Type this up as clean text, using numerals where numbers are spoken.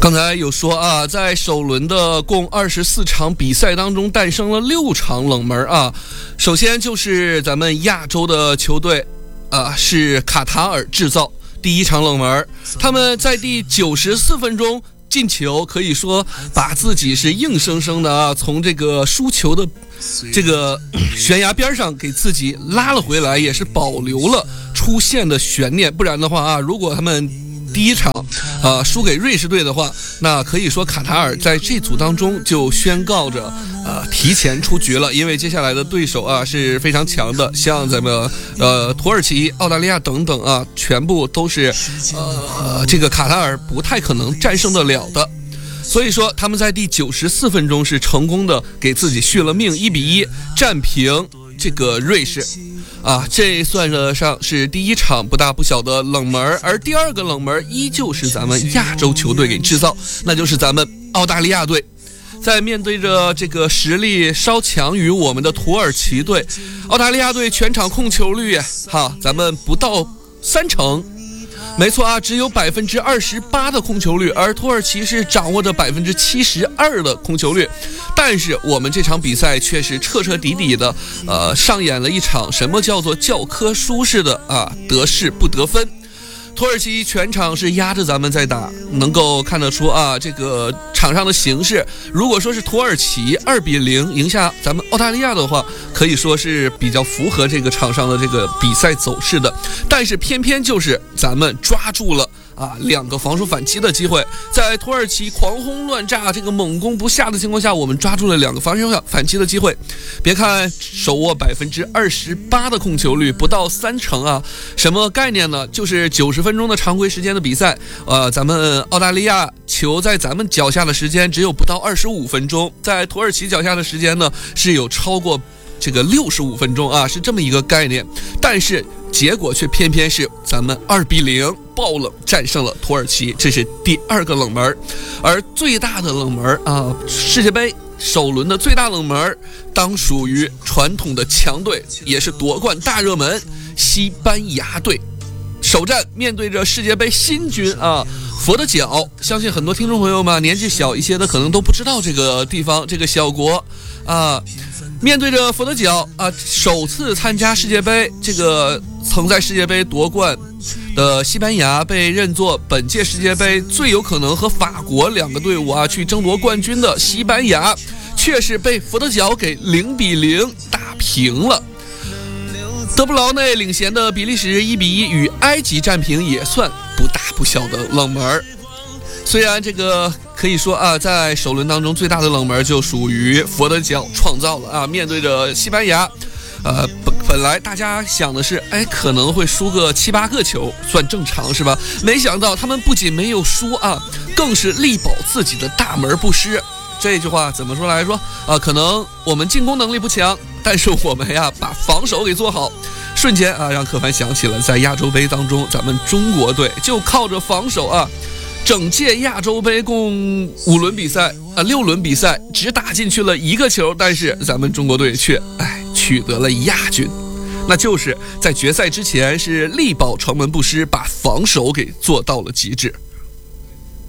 刚才有说啊，在首轮的共24场比赛当中，诞生了6场冷门啊。首先就是咱们亚洲的球队，是卡塔尔制造第一场冷门，他们在第94分钟进球，可以说把自己是硬生生的从这个输球的这个悬崖边上给自己拉了回来，也是保留了出线的悬念。不然的话啊，如果他们第一场输给瑞士队的话，那可以说卡塔尔在这组当中就宣告着提前出局了，因为接下来的对手啊是非常强的，像咱们土耳其、澳大利亚等等啊，全部都是这个卡塔尔不太可能战胜得了的。所以说他们在第94分钟是成功的给自己续了命，1-1战平这个瑞士啊，这算得上是第一场不大不小的冷门。而第二个冷门依旧是咱们亚洲球队给制造，那就是咱们澳大利亚队。在面对着这个实力稍强于我们的土耳其队，澳大利亚队全场控球率咱们不到3成。没错啊，只有28%的控球率，而土耳其是掌握着72%的控球率。但是我们这场比赛却是彻彻底底的上演了一场什么叫做教科书式的得势不得分。土耳其全场是压着咱们在打，能够看得出这个场上的形势，如果说是土耳其2-0赢下咱们澳大利亚的话，可以说是比较符合这个场上的这个比赛走势的。但是偏偏就是咱们抓住了2个防守反击的机会，在土耳其狂轰乱炸、这个猛攻不下的情况下，我们抓住了2个防守反击的机会。别看手握28%的控球率，不到3成什么概念呢？就是90分钟的常规时间的比赛，咱们澳大利亚球在咱们脚下的时间只有不到25分钟，在土耳其脚下的时间呢是有超过这个65分钟是这么一个概念。但是结果却偏偏是咱们2-0爆冷战胜了土耳其，这是第二个冷门。而最大的冷门世界杯首轮的最大冷门当属于传统的强队，也是夺冠大热门西班牙队。首战面对着世界杯新军佛得角，相信很多听众朋友们年纪小一些的可能都不知道这个地方，这个小国面对着佛得角首次参加世界杯，这个曾在世界杯夺冠的西班牙被认作本届世界杯最有可能和法国2个队伍去争夺冠军的西班牙，却是被佛得角给0-0打平了。德布劳内领衔的比利时1-1与埃及战平，也算不大不小的冷门。虽然这个可以说在首轮当中最大的冷门就属于佛得角创造了面对着西班牙，本来大家想的是可能会输个7-8个球算正常是吧？没想到他们不仅没有输更是力保自己的大门不失。这句话怎么说来说可能我们进攻能力不强，但是我们把防守给做好，瞬间让可凡想起了在亚洲杯当中咱们中国队就靠着防守整届亚洲杯共6轮比赛只打进去了1个球，但是咱们中国队却取得了亚军。那就是在决赛之前是力保城门不失，把防守给做到了极致。